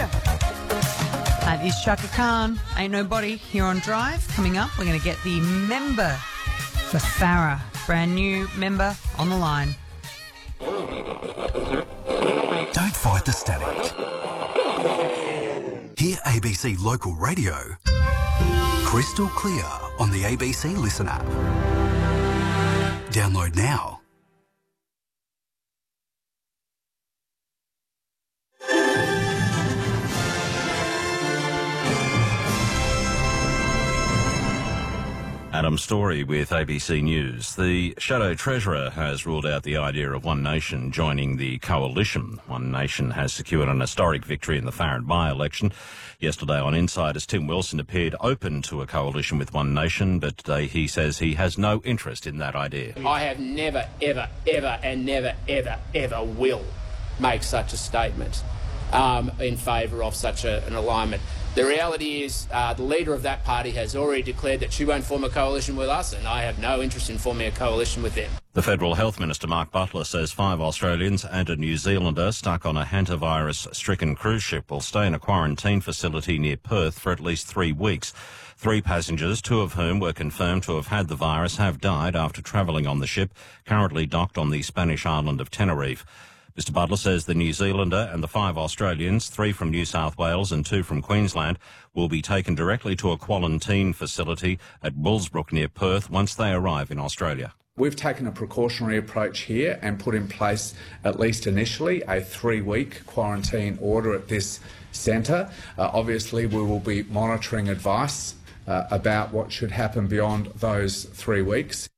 That is Chaka Khan. Ain't Nobody here on Drive. Coming up, we're going to get the member for Farah. Brand new member on the line. Don't fight the static. Hear ABC Local Radio crystal clear on the ABC Listen app. Download now. Adam Story with ABC News. The Shadow Treasurer has ruled out the idea of One Nation joining the coalition. One Nation has secured an historic victory in the Farron by-election. Yesterday on Insiders, Tim Wilson appeared open to a coalition with One Nation, but today he says he has no interest in that idea. I have never, ever, ever and never, ever, ever will make such a statement in favour of such an alignment. The reality is the leader of that party has already declared that she won't form a coalition with us, and I have no interest in forming a coalition with them. The Federal Health Minister, Mark Butler, says 5 Australians and a New Zealander stuck on a hantavirus-stricken cruise ship will stay in a quarantine facility near Perth for at least 3 weeks. 3 passengers, 2 of whom were confirmed to have had the virus, have died after travelling on the ship, currently docked on the Spanish island of Tenerife. Mr Butler says the New Zealander and the 5 Australians, 3 from New South Wales and 2 from Queensland, will be taken directly to a quarantine facility at Bullsbrook near Perth once they arrive in Australia. We've taken a precautionary approach here and put in place, at least initially, a 3-week quarantine order at this centre. Obviously, we will be monitoring advice about what should happen beyond those 3 weeks.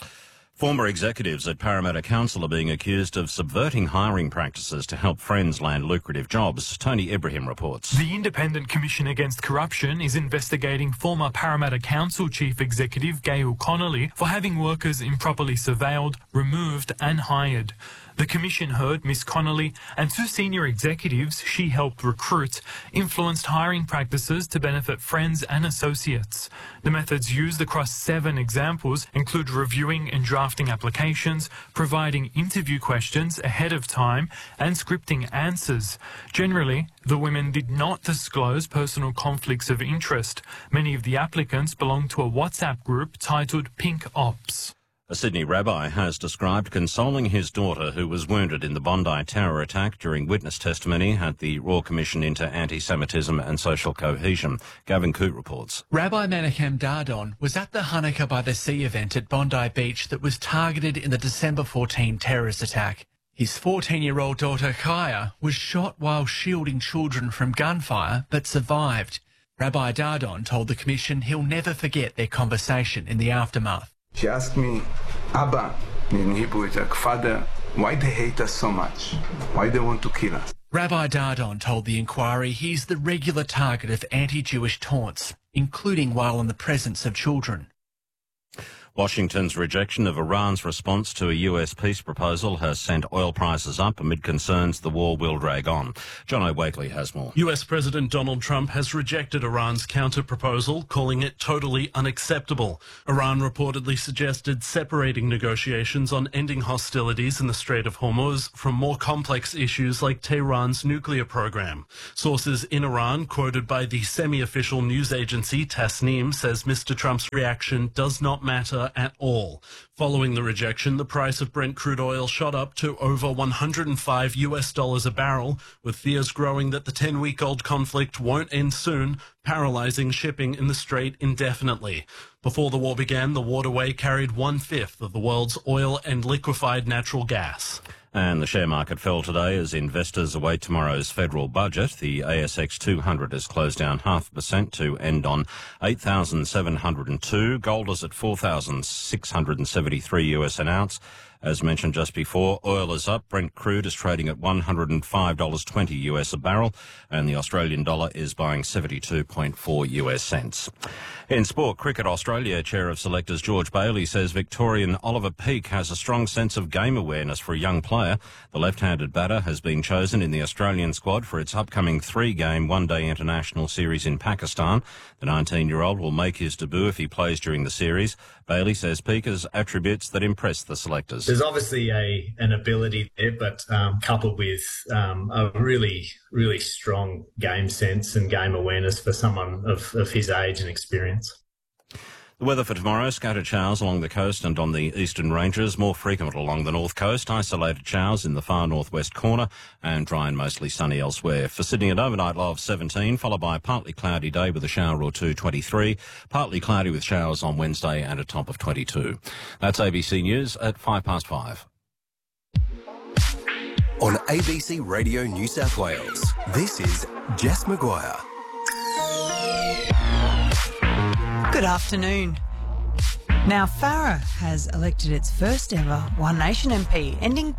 Former executives at Parramatta Council are being accused of subverting hiring practices to help friends land lucrative jobs. Tony Ibrahim reports. The Independent Commission Against Corruption is investigating former Parramatta Council Chief Executive Gail Connolly for having workers improperly surveilled, removed and hired. The Commission heard Ms Connolly and 2 senior executives she helped recruit influenced hiring practices to benefit friends and associates. The methods used across 7 examples include reviewing and drafting applications, providing interview questions ahead of time, and scripting answers. Generally, the women did not disclose personal conflicts of interest. Many of the applicants belong to a WhatsApp group titled Pink Ops. A Sydney rabbi has described consoling his daughter who was wounded in the Bondi terror attack during witness testimony at the Royal Commission into Anti-Semitism and Social Cohesion. Gavin Coote reports. Rabbi Menachem Dardon was at the Hanukkah by the Sea event at Bondi Beach that was targeted in the December 14 terrorist attack. His 14-year-old daughter Kaya was shot while shielding children from gunfire but survived. Rabbi Dardon told the Commission he'll never forget their conversation in the aftermath. She asked me, Abba, in Hebrew it's like, Father, why they hate us so much? Why they want to kill us? Rabbi Dardon told the inquiry he's the regular target of anti-Jewish taunts, including while in the presence of children. Washington's rejection of Iran's response to a US peace proposal has sent oil prices up amid concerns the war will drag on. John O'Wakely has more. US President Donald Trump has rejected Iran's counter-proposal, calling it totally unacceptable. Iran reportedly suggested separating negotiations on ending hostilities in the Strait of Hormuz from more complex issues like Tehran's nuclear program. Sources in Iran, quoted by the semi-official news agency Tasnim, says Mr. Trump's reaction does not matter at all. Following the rejection, the price of Brent crude oil shot up to over $105 a barrel, with fears growing that the 10-week-old conflict won't end soon, paralyzing shipping in the strait indefinitely. Before the war began, the waterway carried 1/5 of the world's oil and liquefied natural gas. And the share market fell today as investors await tomorrow's federal budget. The ASX 200 has closed down 0.5% to end on 8,702. Gold is at $4,673 an ounce. As mentioned just before, oil is up. Brent crude is trading at $105.20 a barrel, and the Australian dollar is buying 72.4 US cents. In sport, Cricket Australia Chair of Selectors George Bailey says Victorian Oliver Peake has a strong sense of game awareness for a young player. The left-handed batter has been chosen in the Australian squad for its upcoming 3-game one-day international series in Pakistan. The 19-year-old will make his debut if he plays during the series. Bailey says Peake has attributes that impress the selectors. there's obviously an ability there, but coupled with a really, really strong game sense and game awareness for someone of his age and experience. The weather for tomorrow, scattered showers along the coast and on the eastern ranges, more frequent along the north coast, isolated showers in the far northwest corner and dry and mostly sunny elsewhere. For Sydney, an overnight low of 17, followed by a partly cloudy day with a shower or two, 23, partly cloudy with showers on Wednesday and a top of 22. That's ABC News at 5:05. On ABC Radio New South Wales, this is Jess Maguire. Good afternoon. Now, Farah has elected its first ever One Nation MP, ending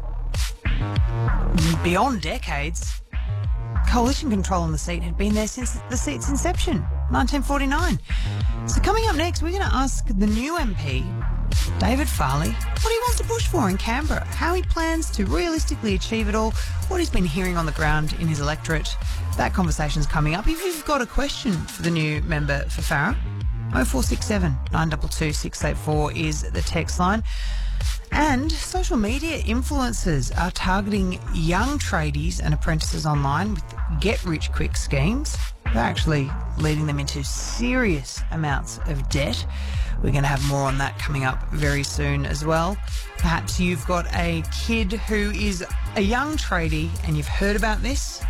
beyond decades. Coalition control on the seat had been there since the seat's inception, 1949. So coming up next, we're going to ask the new MP, David Farley, what he wants to push for in Canberra, how he plans to realistically achieve it all, what he's been hearing on the ground in his electorate. That conversation's coming up. If you've got a question for the new member for Farah, 0467 922 684 is the text line. And social media influencers are targeting young tradies and apprentices online with get-rich-quick schemes. They're actually leading them into serious amounts of debt. We're going to have more on that coming up very soon as well. Perhaps you've got a kid who is a young tradie and you've heard about this.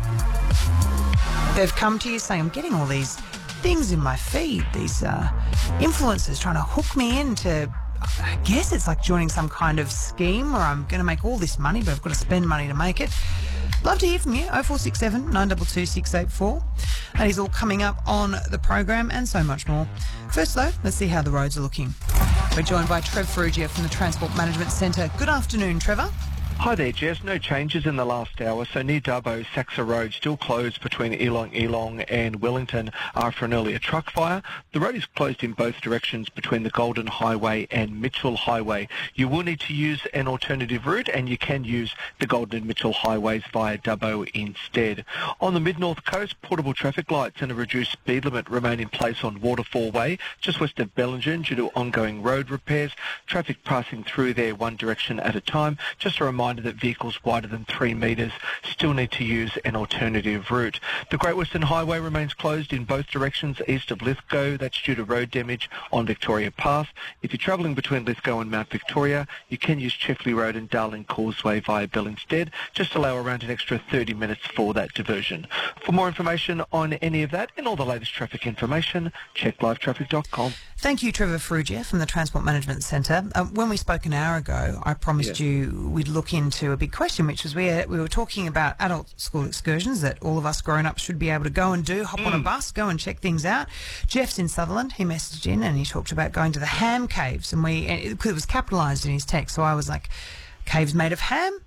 They've come to you saying, I'm getting all these things in my feed, these influencers trying to hook me into, I guess it's like joining some kind of scheme where I'm going to make all this money, but I've got to spend money to make it. Love to hear from you, 0467 922 684. That is all coming up on the program and so much more. First though, let's see how the roads are looking. We're joined by Trev Ferrugia from the Transport Management Centre. Good afternoon, Trevor. Hi there, Jess. No changes in the last hour. So near Dubbo, Saxa Road still closed between Geelong and Wellington after an earlier truck fire. The road is closed in both directions between the Golden Highway and Mitchell Highway. You will need to use an alternative route and you can use the Golden and Mitchell Highways via Dubbo instead. On the mid-north coast, portable traffic lights and a reduced speed limit remain in place on Waterfall Way, just west of Bellingen due to ongoing road repairs. Traffic passing through there one direction at a time. Just a reminder that vehicles wider than 3 metres still need to use an alternative route. The Great Western Highway remains closed in both directions east of Lithgow. That's due to road damage on Victoria Path. If you're travelling between Lithgow and Mount Victoria, you can use Chifley Road and Darling Causeway via Bell instead. Just allow around an extra 30 minutes for that diversion. For more information on any of that and all the latest traffic information, check livetraffic.com. Thank you, Trevor Ferrugia from the Transport Management Centre. When we spoke an hour ago, I promised you we'd look into a big question, which was we were talking about adult school excursions that all of us grown-ups should be able to go and do, hop on a bus, go and check things out. Jeff's in Sutherland. He messaged in and he talked about going to the ham caves, and it was capitalised in his text, so I was like, caves made of ham?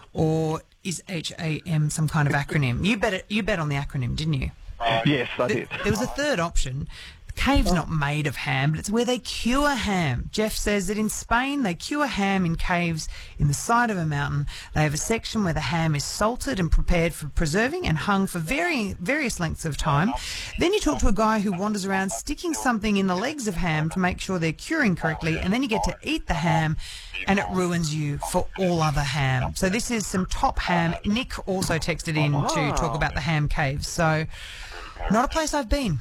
Or is HAM some kind of acronym? You bet on the acronym, didn't you? Yes, I did. There was a third option. The cave's not made of ham, but it's where they cure ham. Jeff says that in Spain, they cure ham in caves in the side of a mountain. They have a section where the ham is salted and prepared for preserving and hung for various lengths of time. Then you talk to a guy who wanders around sticking something in the legs of ham to make sure they're curing correctly, and then you get to eat the ham, and it ruins you for all other ham. So this is some top ham. Nick also texted in to talk about the ham caves. So not a place I've been.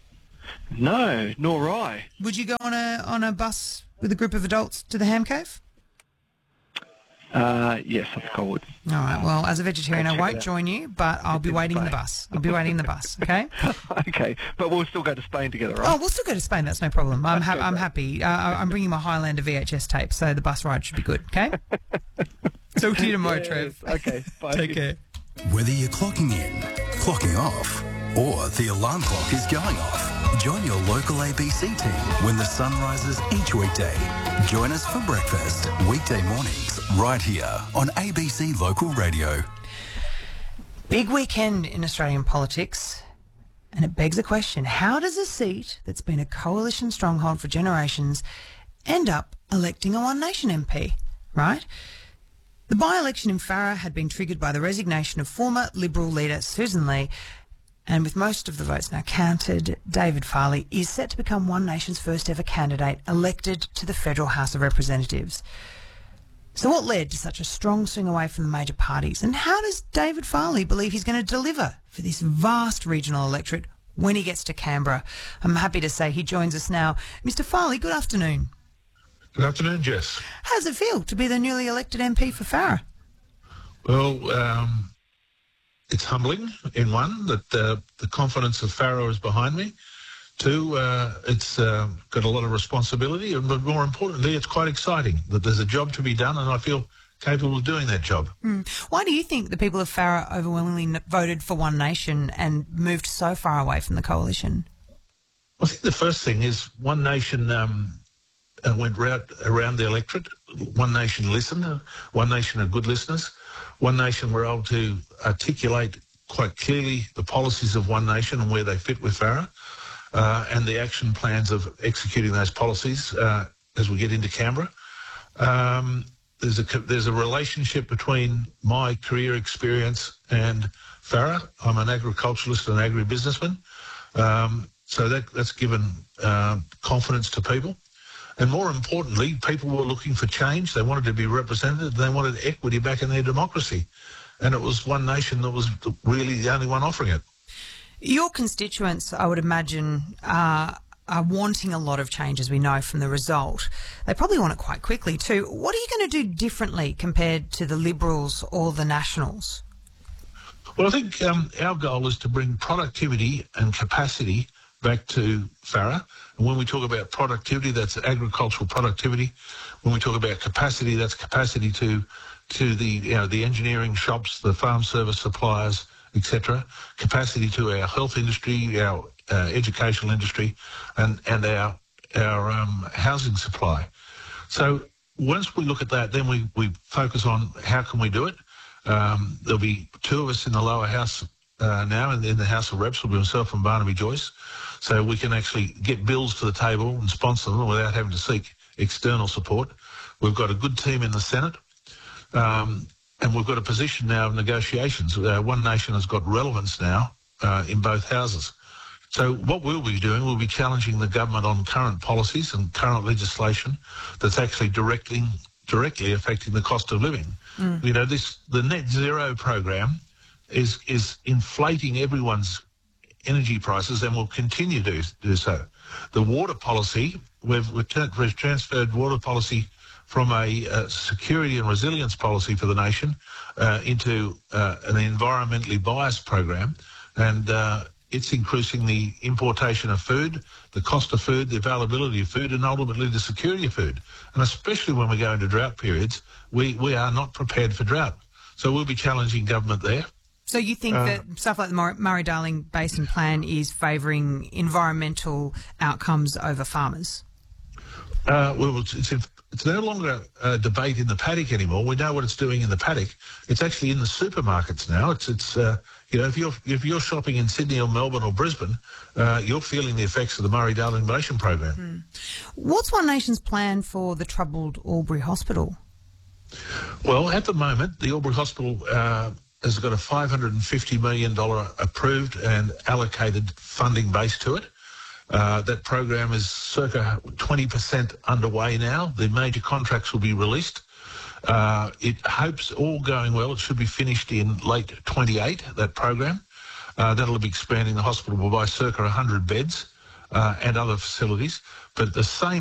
No, nor I. Would you go on a bus with a group of adults to the ham cave? Yes, I think I would. All right. Well, as a vegetarian, I won't join you, but I'll be waiting in the bus. I'll be waiting in the bus. Okay. Okay, but we'll still go to Spain together, right? Oh, we'll still go to Spain. That's no problem. I'm happy. I'm bringing my Highlander VHS tape, so the bus ride should be good. Okay. Talk to you tomorrow, Trev. Okay. Bye. Take care. Whether you're clocking in, clocking off, or the alarm clock is going off, join your local ABC team when the sun rises each weekday. Join us for breakfast, weekday mornings, right here on ABC Local Radio. Big weekend in Australian politics, and it begs a question. How does a seat that's been a coalition stronghold for generations end up electing a One Nation MP, right? The by-election in Farah had been triggered by the resignation of former Liberal leader Susan Lee, and with most of the votes now counted, David Farley is set to become One Nation's first ever candidate elected to the Federal House of Representatives. So what led to such a strong swing away from the major parties? And how does David Farley believe he's going to deliver for this vast regional electorate when he gets to Canberra? I'm happy to say he joins us now. Mr. Farley, good afternoon. Good afternoon, Jess. How does it feel to be the newly elected MP for Farrer? Well, it's humbling, in one, that the confidence of Farrer is behind me. Two, it's got a lot of responsibility, but more importantly, it's quite exciting that there's a job to be done and I feel capable of doing that job. Why do you think the people of Farrer overwhelmingly voted for One Nation and moved so far away from the coalition? I think the first thing is One Nation went around the electorate. One Nation listened. One Nation are good listeners. One Nation were able to articulate quite clearly the policies of One Nation and where they fit with Farrer. And the action plans of executing those policies as we get into Canberra. There's a relationship between my career experience and Farrer. I'm an agriculturalist and agribusinessman, so that's given confidence to people. And more importantly, people were looking for change. They wanted to be represented. They wanted equity back in their democracy. And it was One Nation that was really the only one offering it. Your constituents, I would imagine, are wanting a lot of change, as we know from the result. They probably want it quite quickly too. What are you going to do differently compared to the Liberals or the Nationals? Well, I think our goal is to bring productivity and capacity back to Farrer. And when we talk about productivity, that's agricultural productivity. When we talk about capacity, that's capacity to the engineering shops, the farm service suppliers, etc. Capacity to our health industry, our educational industry, and our housing supply. So once we look at that, then we focus on how can we do it. There'll be two of us in the lower house now, and in the House of Reps will be myself and Barnaby Joyce. So we can actually get bills to the table and sponsor them without having to seek external support. We've got a good team in the Senate. And we've got a position now of negotiations. One Nation has got relevance now in both houses. So what we'll be doing, we'll be challenging the government on current policies and current legislation that's actually directly affecting the cost of living. You know, the net zero program is inflating everyone's energy prices and will continue to do so. The water policy, we've transferred water policy from a security and resilience policy for the nation into an environmentally biased program, and it's increasing the importation of food, the cost of food, the availability of food, and ultimately the security of food. And especially when we go into drought periods, we are not prepared for drought. So we'll be challenging government there. So you think that stuff like the Murray-Darling Basin Plan is favouring environmental outcomes over farmers? Well, it's no longer a debate in the paddock anymore. We know what it's doing in the paddock. It's actually in the supermarkets now. It's you know, if you're shopping in Sydney or Melbourne or Brisbane, you're feeling the effects of the Murray-Darling Basin program. What's One Nation's plan for the troubled Albury Hospital? Well, at the moment, the Albury Hospital has got a $550 million approved and allocated funding base to it. That program is circa 20% underway now. The major contracts will be released. It hopes, all going well, it should be finished in late 28, that program. That'll be expanding the hospital by circa 100 beds and other facilities. But at the same